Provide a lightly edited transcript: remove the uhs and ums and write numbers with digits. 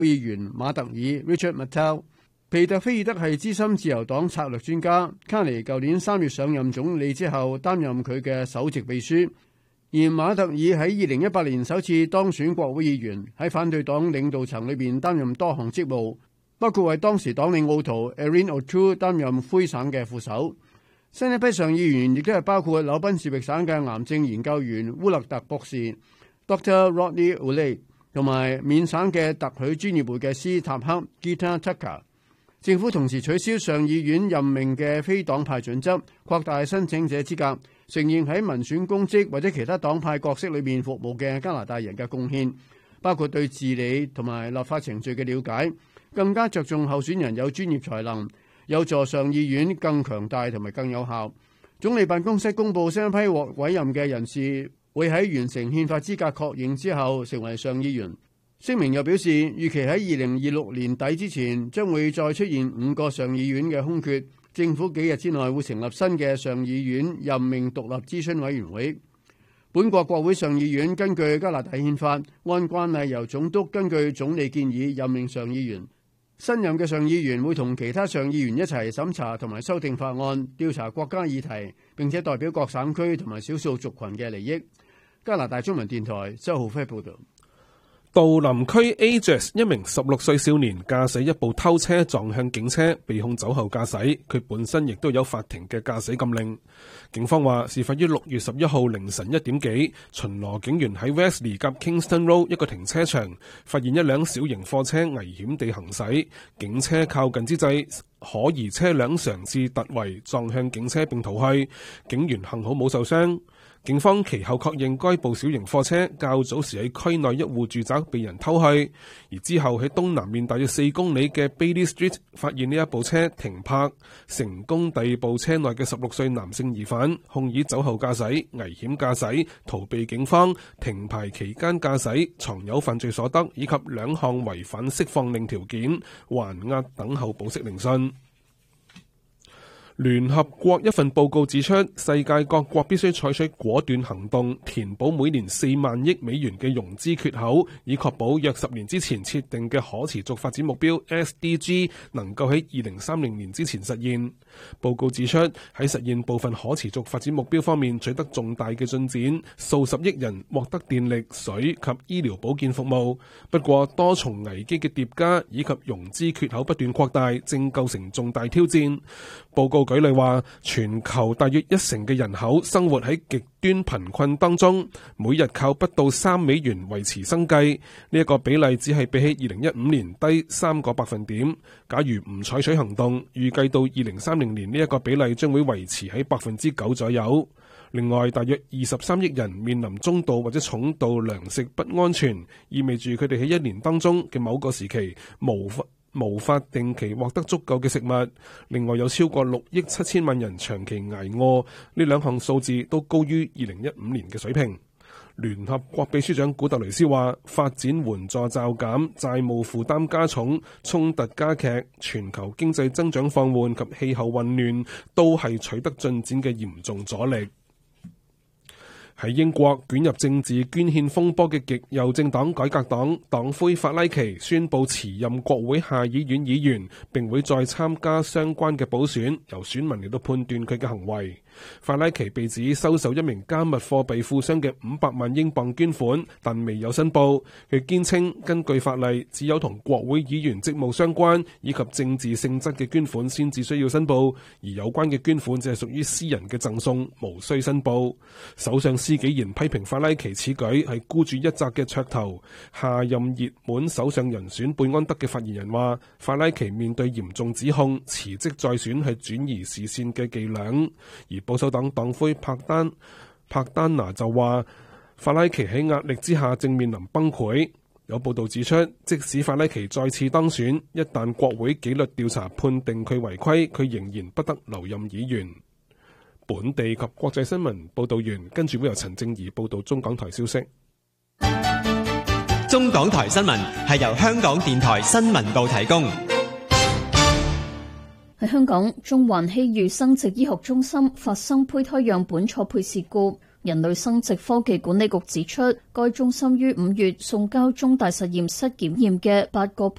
議員馬特爾 Richard Martel。皮特菲爾德係資深自由黨策略專家，卡尼舊年3月上任總理之後擔任佢嘅首席秘書。而馬特爾喺2018年首次當選國會議員，喺反對黨領導層裏邊擔任多項職務，包括為當時黨領奧圖 Erin O'Toole 擔任魁省嘅副手。新一批上議員亦都係包括紐賓士域省嘅癌症研究員烏勒特博士 Dr. Rodney Uley 同埋緬省嘅特許專業會計師塔克 Gita Tucker。政府同時取消上議院任命嘅非黨派準則，擴大申請者資格，承認喺民選公職或者其他黨派角色裏面服務嘅加拿大人嘅貢獻，包括對治理同埋立法程序嘅了解，更加着重候選人有專業才能，有助上議院更強大同埋更有效。總理辦公室公佈新一批獲委任嘅人士會喺完成憲法資格確認之後成為上議員。聲明又表示，預期喺2026年底之前將會再出現5個上議院嘅空缺，政府幾日之內會成立新嘅上議院任命獨立諮詢委員會。本國國會上議院根據加拿大憲法，按慣例由總督根據總理建議任命上議員。新任嘅上議員會同其他上議員一齊審查同埋修訂法案，調查國家議題，並且代表各省區同埋少數族群嘅利益。加拿大中文電台周浩輝報導。 杜林區 Ajax 一名16歲少年駕駛一部偷車撞向警車，被控酒後駕駛。佢本身亦都有法庭嘅駕駛禁令。警方話，事發於6月11號凌晨1點幾，巡邏警員喺 Wesley 及 Kingston Road 一個停車場發現一輛小型貨車危險地行駛，警車靠近之際，可疑車輛嘗試突圍撞向警車並逃去，警員幸好冇受傷。警方其後確認該部小型貨車較早時喺區內一戶住宅被人偷去，而之後喺東南面大約4公里嘅 Bailey Street 發現呢一部車停泊，成功逮捕車內嘅16歲男性疑犯，控以酒後駕駛、危險駕駛、逃避警方、停牌期間駕駛、藏有犯罪所得以及2項違反釋放令條件，還押等候保釋聆訊。聯合國一份報告指出，世界各國必須採取果斷行動，填補每年4萬億美元嘅融資缺口，以確保約10年之前設定嘅可持續發展目標 SDG 能夠喺2030年之前實現。報告指出，喺實現部分可持續發展目標方面取得重大嘅進展，數十億人獲得電力、水及醫療保健服務。不過，多重危機嘅疊加以及融資缺口不斷擴大，正構成重大挑戰。報告舉例話，全球大約1成嘅人口生活喺極端貧困當中，每日靠不到3美元維持生計。呢一個比例只係比起2015年低3個百分點。假如唔採取行動，預計到2030年呢一個比例將會維持喺9%左右。另外，大約23億人面臨中度或者重度糧食不安全，意味住佢哋喺1年當中嘅某個時期無法定期獲得足夠嘅食物。另外有超過6億7千萬人長期挨餓，呢2項數字都高於2015年嘅水平。聯合國秘書長古特雷斯話，發展援助驟減、債務負擔加重、衝突加劇、全球經濟增長放緩及氣候混亂都係取得進展嘅嚴重阻力。喺英國捲入政治捐獻風波嘅極右政黨改革黨黨魁法拉奇宣布辭任國會下議院議員，並會再參加相關嘅補選，由選民嚟到判斷佢嘅行為。法拉奇被指收受一名加密貨幣富商嘅500萬英鎊捐款，但未有申報。佢堅稱根據法例，只有同國會議員職務相關以及政治性質嘅捐款先至需要申報，而有關嘅捐款只係屬於私人嘅贈送，無需申報。首相施紀賢批評法拉奇此舉係孤注一擲嘅噱頭。下任熱門首相人選貝安德嘅發言人話，法拉奇面對嚴重指控，辭職再選係轉移視線嘅伎倆。而保守黨黨魁柏丹拿就話，法拉奇喺壓力之下正面臨崩潰。有報道指出，即使法拉奇再次當選，一旦國會紀律調查判定佢違規，佢仍然不得留任議員。本地及國際新聞報道完，跟住會由陳正儀報道中港台消息。 中港台新聞係由香港電台新聞部提供。 喺香港，中環希裕生殖醫學中心發生胚胎樣本錯配事故， 人類生殖科技管理局指出，該中心於5月送交中大實驗室檢驗嘅8個